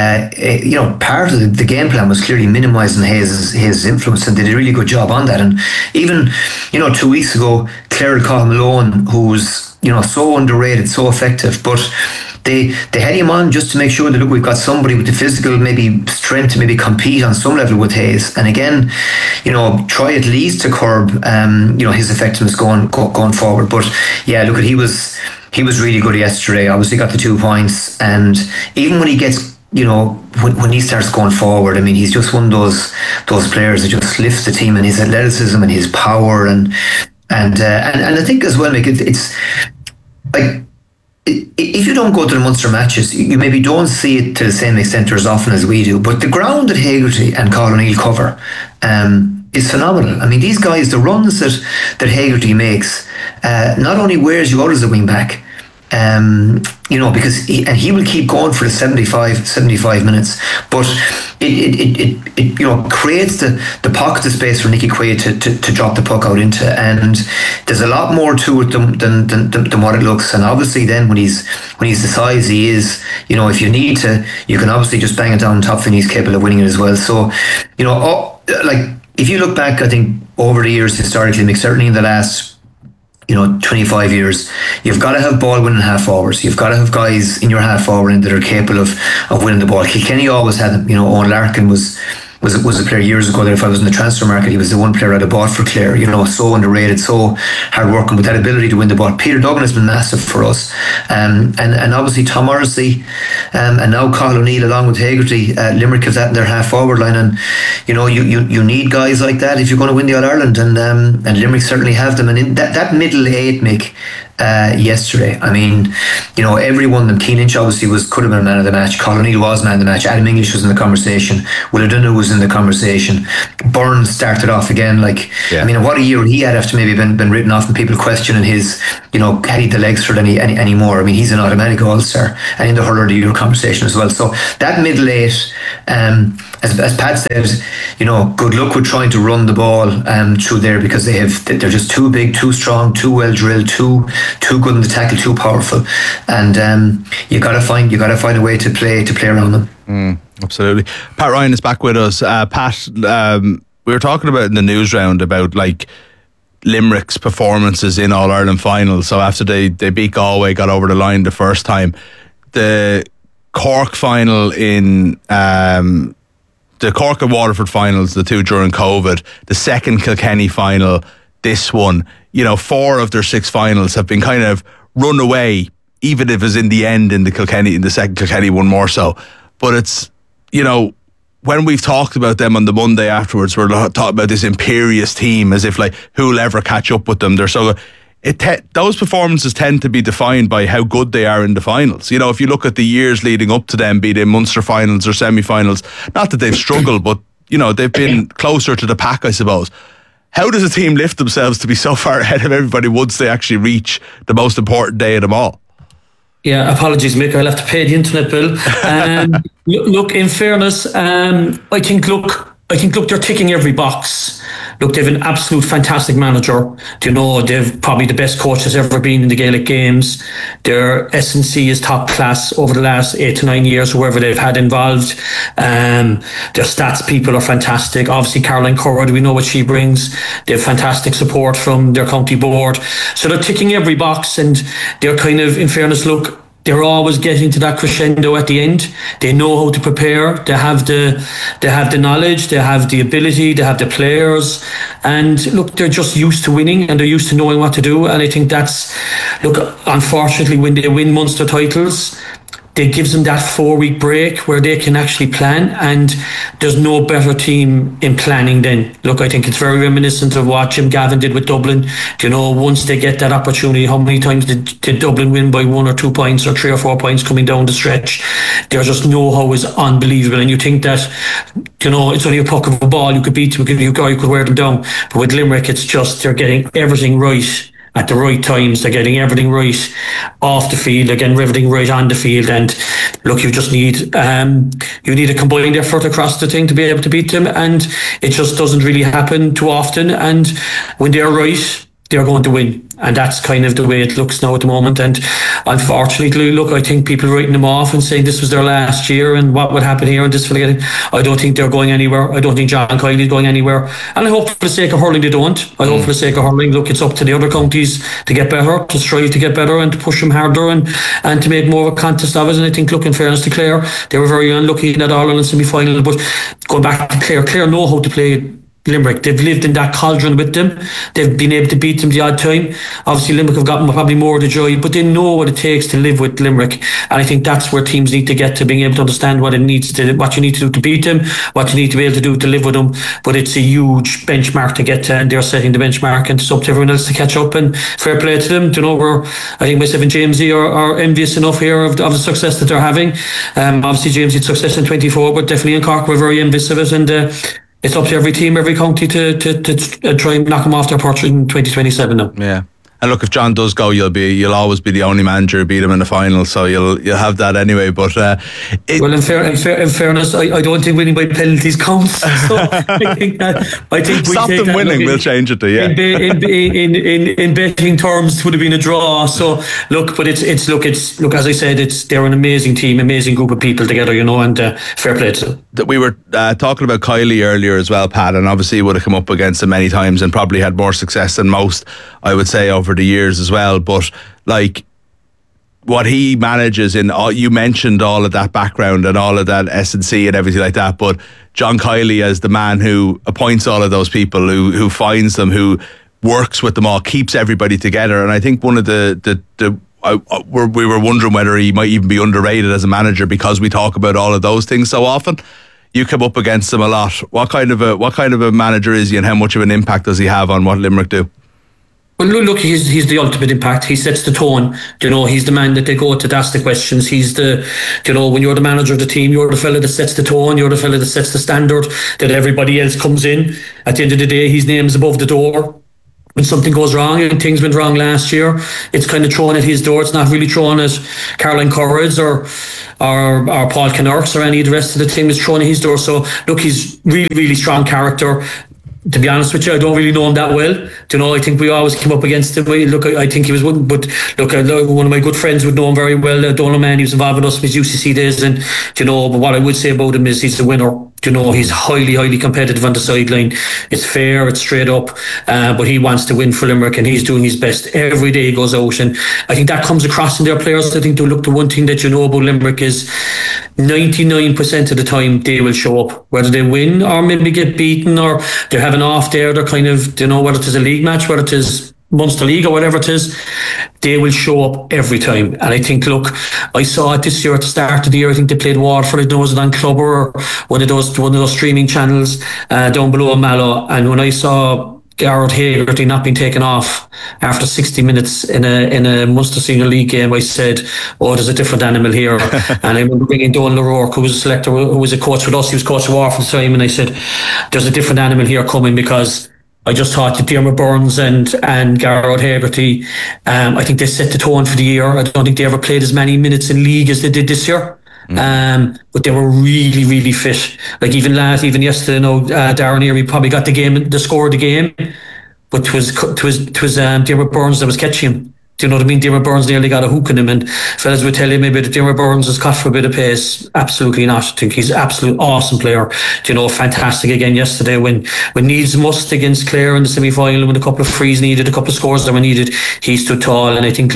part of the game plan was clearly minimising his influence, and they did a really good job on that. And even, 2 weeks ago, Clare had caught Malone, who's, so underrated, so effective, but they had him on just to make sure that, look, we've got somebody with the physical maybe strength to maybe compete on some level with Hayes, and again, try at least to curb his effectiveness going forward. But yeah, look, he was really good yesterday. Obviously got the 2 points, and even when he gets when he starts going forward, I mean, he's just one of those players that just lifts the team, and his athleticism and his power, and I think as well, Mick, it's like, if you don't go to the Munster matches, you maybe don't see it to the same extent or as often as we do. But the ground that Hegarty and Colin O'Neill cover is phenomenal. I mean, these guys, the runs that Hegarty makes, not only wears you out as a wing back, because he will keep going for the 75 minutes, but it creates the pocket of space for Nicky Quaid to drop the puck out into, and there's a lot more to it than what it looks. And obviously then when he's the size he is, if you need to, you can obviously just bang it down top, and he's capable of winning it as well. So if you look back, I think over the years historically, certainly in the last 25 years, you've got to have ball winning half forwards. You've got to have guys in your half forward end that are capable of winning the ball. Kilkenny always had them. Owen Larkin was a player years ago that if I was in the transfer market, he was the one player I'd have bought for Clare. So underrated, so hard working, with that ability to win the ball. Peter Duggan has been massive for us, and obviously Tom Morrissey, and now Cathal O'Neill along with Hegarty. Limerick have that in their half forward line, and you need guys like that if you're going to win the All Ireland, and Limerick certainly have them. And in that middle eight, Mick, yesterday, I mean, every one of them. Keane Lynch obviously could have been man of the match. Cathal O'Neill was man of the match. Adam English was in the conversation. Will O'Donoghue was in the conversation. Burns started off again. I mean, what a year he had after maybe been written off and people questioning his, had he the legs for it anymore. I mean, he's an automatic all-star, and in the hurler of the year conversation as well. So that middle eight, as Pat said, good luck with trying to run the ball through there, because they're just too big, too strong, too well drilled, too good in the tackle, too powerful, and you got to find a way to play around them. Absolutely. Pat Ryan is back with us. Pat, we were talking about in the news round about Limerick's performances in All Ireland finals. So after they beat Galway, got over the line the first time, the Cork final in the Cork and Waterford finals, the two during COVID, the second Kilkenny final, this one, 4 of their 6 finals have been kind of run away, even if it's in the end in the second Kilkenny one more so. But it's, when we've talked about them on the Monday afterwards, we're talking about this imperious team as if who'll ever catch up with them. They're so good. Those performances tend to be defined by how good they are in the finals. If you look at the years leading up to them, be they Munster finals or semi-finals, not that they've struggled, but they've been closer to the pack, I suppose. How does a team lift themselves to be so far ahead of everybody once they actually reach the most important day of them all? Yeah, apologies, Mick. I'll have to pay the internet bill. Look, in fairness, I think they're ticking every box. Look, they've an absolute fantastic manager. They've probably the best coach that's ever been in the Gaelic games. Their S&C is top class over the last 8 to 9 years, whoever they've had involved. Their stats people are fantastic. Obviously, Caroline Currod, we know what she brings. They have fantastic support from their county board. So they're ticking every box, and they're kind of, in fairness, look, they're always getting to that crescendo at the end. They know how to prepare. They have the knowledge. They have the ability. They have the players. And look, they're just used to winning, and they're used to knowing what to do. And I think unfortunately, when they win Munster titles, it gives them that 4-week break where they can actually plan, and there's no better team in planning than. Look, I think it's very reminiscent of what Jim Gavin did with Dublin. Once they get that opportunity, how many times did Dublin win by 1 or 2 points or 3 or 4 points coming down the stretch? Their just know-how is unbelievable, and you think that it's only a puck of a ball, you could beat them, you could wear them down. But with Limerick, it's just they're getting everything right at the right times. They're getting everything right off the field, they're getting everything right on the field, and look, you just need a combined effort across the thing to be able to beat them, and it just doesn't really happen too often. And when they're right, they're going to win, and that's kind of the way it looks now at the moment. And unfortunately, look, I think people writing them off and saying this was their last year and what would happen here and this forgetting. I don't think they're going anywhere. I don't think John Kiley is going anywhere, and I hope for the sake of hurling they don't. I hope for the sake of hurling, look, it's up to the other counties to get better, to strive to get better, and to push them harder, and to make more of a contest of it. And I think, look, in fairness to Clare, they were very unlucky in that All Ireland semi-final, but going back to Clare know how to play Limerick. They've lived in that cauldron with them. They've been able to beat them the odd time. Obviously, Limerick have gotten probably more of the joy, but they know what it takes to live with Limerick. And I think that's where teams need to get to, being able to understand what you need to do to beat them, what you need to be able to do to live with them. But it's a huge benchmark to get to, and they're setting the benchmark, and it's up to everyone else to catch up. And fair play to them. I think myself and Jamesy are envious enough here of the success that they're having. Obviously, Jamesy had success in 24, but definitely in Cork we're very envious of it, and it's up to every team, every county to try and knock them off their perch in 2027 now. Yeah. And look, if John does go, you'll always be the only manager who beat him in the final, so you'll have that anyway. But well, in fairness, I don't think winning by penalties counts. So I think stop them winning. We'll change it to in betting terms, it would have been a draw. So look, but it's as I said, they're an amazing team, amazing group of people together, and fair play to them. we were talking about Kylie earlier as well, Pat, and obviously would have come up against him many times and probably had more success than most, I would say, over the years as well. But like what he manages in, you mentioned all of that background and all of that S&C and everything like that, but John Kiely as the man who appoints all of those people, who finds them, who works with them all, keeps everybody together. And I think one of we were wondering whether he might even be underrated as a manager because we talk about all of those things so often. You come up against him a lot. What kind of a manager is he, and how much of an impact does he have on what Limerick do? Well, look, he's the ultimate impact. He sets the tone. He's the man that they go to ask the questions. He's the, when you're the manager of the team, you're the fella that sets the tone. You're the fella that sets the standard that everybody else comes in. At the end of the day, his name's above the door. When something goes wrong, and things went wrong last year, it's kind of thrown at his door. It's not really thrown at Caroline Corrids or Paul Kinnerks or any of the rest of the team. It's thrown at his door. So, look, he's really, really strong character. To be honest with you, I don't really know him that well. I think we always came up against him. Look, I think he was one, but look, one of my good friends would know him very well. Donald Mann, he was involved with us with his UCC days, and but what I would say about him is he's a winner. He's highly, highly competitive on the sideline. It's fair, it's straight up, but he wants to win for Limerick, and he's doing his best every day he goes out. And I think that comes across in their players. I think the one thing that about Limerick is 99% of the time they will show up, whether they win or maybe get beaten or they have an off there. They're kind of, whether it is a league match, whether it is Munster League or whatever it is, they will show up every time. And I think, look, I saw it this year at the start of the year. I think they played Waterford. I don't know, was it on Clubber or one of those streaming channels down below Mallow. And when I saw Garrett Haggerty not being taken off after 60 minutes in a Munster Senior League game, I said, there's a different animal here. And I remember bringing Donald O'Rourke, who was a selector, who was a coach with us. He was coach of Waterford at the time, and I said, there's a different animal here coming, because I just thought that Diarmuid Burns and Garrett Haggerty, I think they set the tone for the year. I don't think they ever played as many minutes in league as they did this year. But they were really, really fit. Like even yesterday, Darren Erie probably got the score of the game, but it was Diarmuid Burns that was catching him. Do you know what I mean? Diarmuid Burns nearly got a hook in him, and fellas would tell you maybe that Diarmuid Burns is cut for a bit of pace. Absolutely not. I think he's an absolute awesome player. Fantastic again yesterday when needs must against Clare in the semi-final, when a couple of frees needed, a couple of scores that were needed, he stood tall. And I think,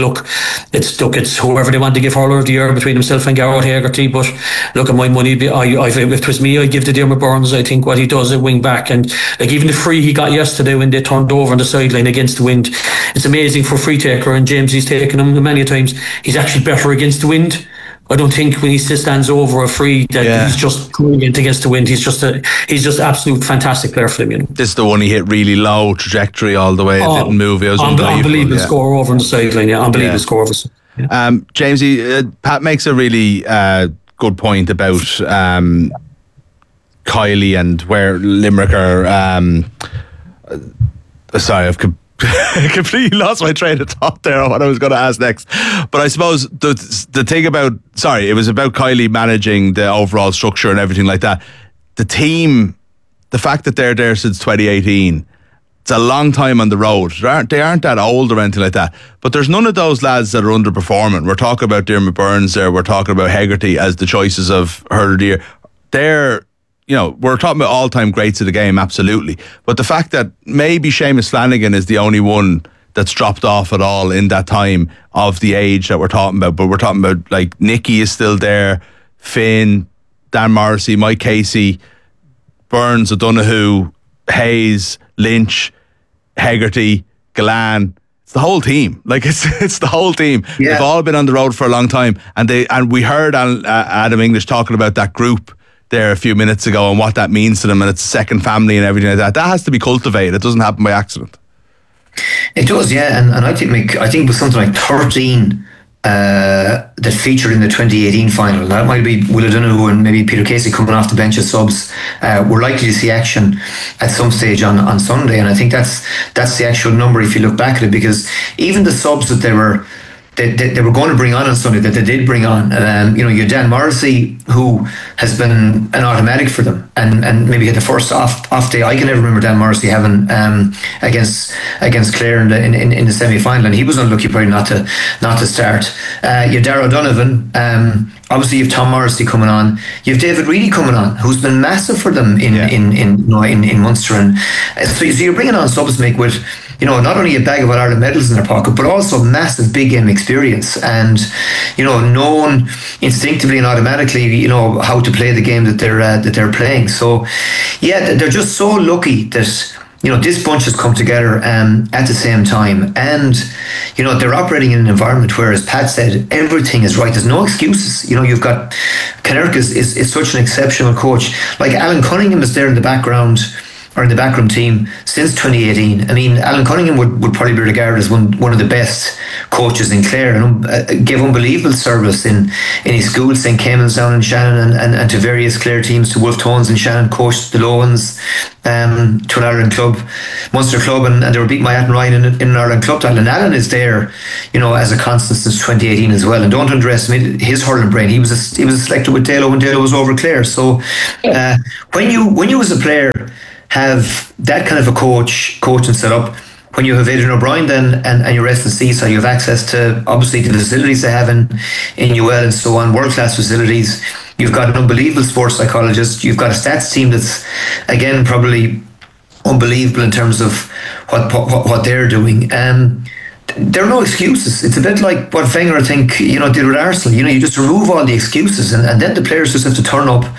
it's whoever they want to give hurler of the year between himself and Garrett Haggerty. But look, at my money, if it was me, I'd give to Diarmuid Burns. I think what he does at wing back, and like even the free he got yesterday when they turned over on the sideline against the wind, it's amazing for a free taker. And James, he's taken him many times. He's actually better against the wind. I don't think when he stands over a free that he's just brilliant against the wind. He's just absolute fantastic player for them. This is the one he hit really low trajectory all the way. It didn't move. It was unbelievable score over on the sideline. Yeah, unbelievable score over. Yeah. Jamesy, Pat makes a really good point about Kiely and where Limerick are. Sorry, I've completely lost my train of thought there on what I was going to ask next. But I suppose the thing about, it was about Kiely managing the overall structure and everything like that. The team, the fact that they're there since 2018, it's a long time on the road. They aren't that old or anything like that. But there's none of those lads that are underperforming. We're talking about Diarmuid Burns there. We're talking about Haggerty as the choices of Hurler of the Year. They're, we're talking about all-time greats of the game, absolutely. But the fact that maybe Seamus Flanagan is the only one that's dropped off at all in that time of the age that we're talking about. But we're talking about, like, Nicky is still there, Finn, Dan Morrissey, Mike Casey, Burns, O'Donoghue, Hayes, Lynch, Haggerty, Galan. It's the whole team. Like, it's the whole team. Yeah. They've all been on the road for a long time. And we heard Adam English talking about that group there a few minutes ago and what that means to them, and it's a second family and everything like that. That has to be cultivated. It doesn't happen by accident. It does, yeah. And I think it was something like 13 that featured in the 2018 final. That might be Will O'Donoghue and maybe Peter Casey coming off the bench as subs. We're likely to see action at some stage on Sunday, and I think that's the actual number if you look back at it, because even the subs that they were they were going to bring on Sunday, that they did bring on. You had Dan Morrissey, who has been an automatic for them, and maybe had the first off day I can ever remember Dan Morrissey having against Clare in the semi-final, and he was unlucky probably not to start. You had Darragh O'Donovan. Obviously, you have Tom Morrissey coming on. You have David Reedy coming on, who's been massive for them in Munster, and so you're bringing on subs, Mick, with not only a bag of All-Ireland medals in their pocket, but also massive big game experience, and known instinctively and automatically how to play the game that they're playing. So yeah, they're just so lucky that this bunch has come together at the same time, and they're operating in an environment where, as Pat said, everything is right. There's no excuses. You've got Connacht is such an exceptional coach. Like Alan Cunningham is there in the background, or in the backroom team, since 2018. I mean, Alan Cunningham would probably be regarded as one of the best coaches in Clare, and gave unbelievable service in his school, St. Cayman's down in Shannon, and to various Clare teams, to Wolf Tones in Shannon, coached the Lowens, to an Ireland club, Munster club, and they were beating my Atten Ryan in an Ireland club title. And Alan is there, as a constant since 2018 as well. And don't underestimate his hurling brain. He was selected with Dalo when Dalo was over Clare. So when you as a player have that kind of a coaching set up, when you have Adrian O'Brien then and your rest of the season, you have access to obviously the facilities they have in UL and so on, world class facilities. You've got an unbelievable sports psychologist. You've got a stats team that's, again, probably unbelievable in terms of what they're doing. There are no excuses. It's a bit like what Wenger, I think, did with Arsenal. You just remove all the excuses, and then the players just have to turn up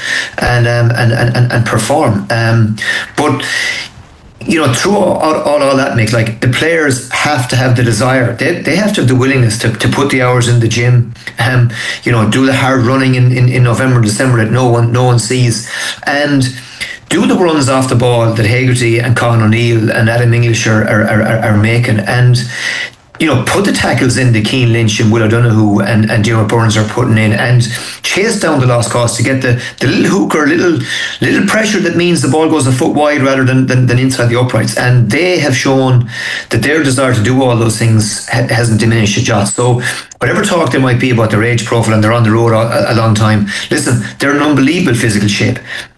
and perform. But through all that, Mick, like, the players have to have the desire. They have to have the willingness to put the hours in the gym, do the hard running in November, December that no one sees, and do the runs off the ball that Hegarty and Colin O'Neill and Adam English are making, and put the tackles in that Keane Lynch and Will O'Donoghue and Diarmaid Burns are putting in, and chase down the lost cause to get the little hook or little pressure that means the ball goes a foot wide rather than inside the uprights. And they have shown that their desire to do all those things hasn't diminished a jot. So whatever talk there might be about their age profile and they're on the road a long time, listen, they're in unbelievable physical shape.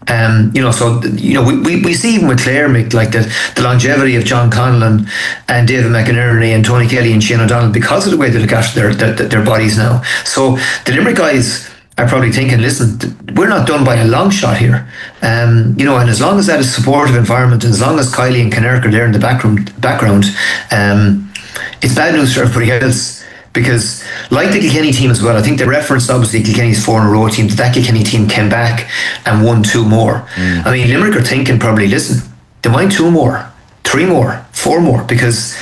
We see even with Clare, Mick, like the longevity of John Conlon and David McInerney and Tony Kelly and Shane O'Donnell because of the way they look after their bodies now. So the Limerick guys are probably thinking, listen, we're not done by a long shot here. And as long as that is a supportive environment, and as long as Kylie and Connacht are there in the background, it's bad news for everybody else. Because, like the Kilkenny team as well, I think they referenced obviously Kilkenny's 4 in a row team, that Kilkenny team came back and won 2 more. I mean, Limerick are thinking probably, listen, they might 2 more, 3 more, 4 more, because,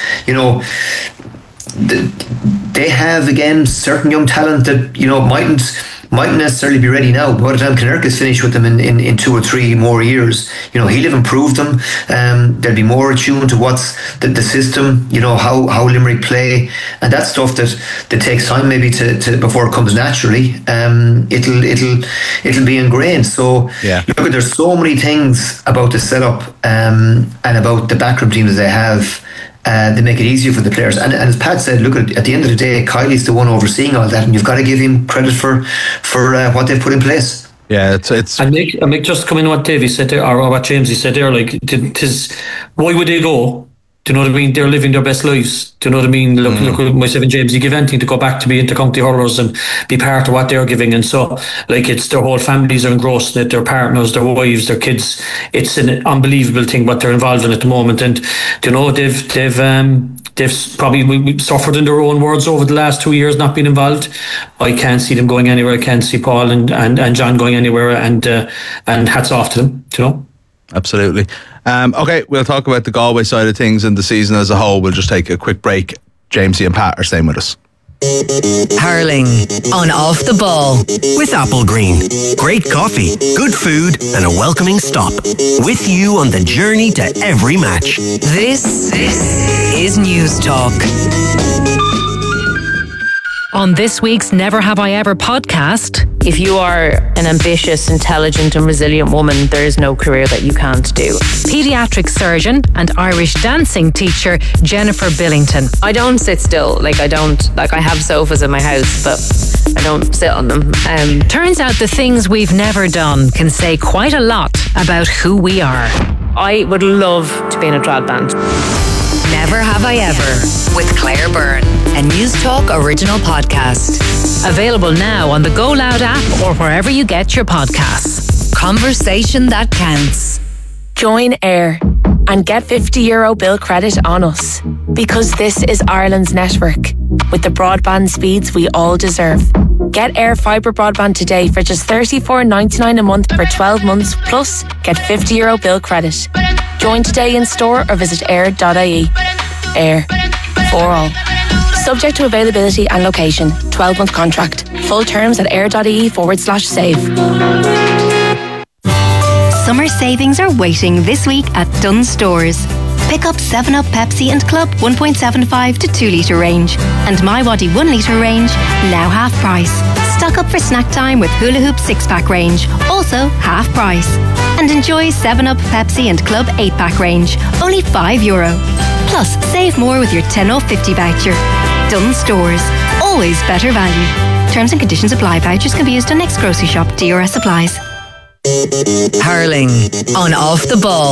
they have, again, certain young talent that, mightn't necessarily be ready now. By the time Connacht is finished with them in 2 or 3 more years, he'll have improved them. They'll be more attuned to what's the system, how Limerick play, and that stuff that takes time maybe to before it comes naturally. It'll be ingrained. So look, there's so many things about the setup and about the backroom team that they have. They make it easier for the players, and as Pat said, look, at the end of the day, Kylie's the one overseeing all that, and you've got to give him credit for what they've put in place. Yeah, it's. And Mick, just come in what Davey said there, or what Jamesy said there. Like, why would they go? Do you know what I mean? They're living their best lives. Do you know what I mean? Look, myself and James, you give anything to go back to be intercounty hurlers and be part of what they're giving. And so, like, it's their whole families are engrossed in it, their partners, their wives, their kids. It's an unbelievable thing what they're involved in at the moment. And, do you know, they've probably suffered in their own words over the last 2 years not being involved. I can't see them going anywhere. I can't see Paul and John going anywhere. And hats off to them, do you know? Absolutely. Okay, we'll talk about the Galway side of things and the season as a whole. We'll just take a quick break. Jamesy and Pat are staying with us. Hurling on Off the Ball with Apple Green. Great coffee, good food, and a welcoming stop. With you on the journey to every match. This is News Talk. On this week's Never Have I Ever podcast, if you are an ambitious, intelligent and resilient woman, there is no career that you can't do. Paediatric surgeon and Irish dancing teacher Jennifer Billington. I don't sit still. I have sofas in my house, but I don't sit on them. Turns out the things we've never done can say quite a lot about who we are. I would love to be in a trad band. Never Have I Ever with Claire Byrne, a News Talk original podcast. Available now on the Go Loud app or wherever you get your podcasts. Conversation that counts. Join AIR and get €50 bill credit on us, because this is Ireland's network with the broadband speeds we all deserve. Get AIR fibre broadband today for just $34.99 a month for 12 months, plus get €50 bill credit. Join today in store or visit air.ie. AIR, for all. Subject to availability and location. 12-month contract. Full terms at air.ie/save. Summer savings are waiting this week at Dunnes Stores. Pick up 7up Pepsi and Club 1.75 to 2 litre range, and MiWadi 1 litre range, now half price. Stock up for snack time with Hula Hoop 6-pack range, also half price. And enjoy 7up Pepsi and Club 8-pack range, only €5. Plus, save more with your 10 off 50 voucher. Dunnes Stores, always better value. Terms and conditions apply. Vouchers can be used on next grocery shop. DRS applies. Hurling on Off the Ball.